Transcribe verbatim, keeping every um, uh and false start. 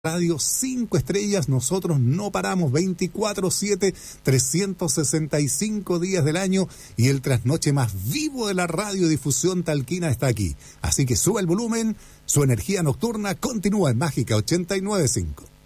Radio cinco estrellas, nosotros no paramos veinticuatro siete, trescientos sesenta y cinco días del año, y el trasnoche más vivo de la radiodifusión talquina está aquí. Así que sube el volumen, su energía nocturna continúa en Mágica ochenta y nueve punto cinco.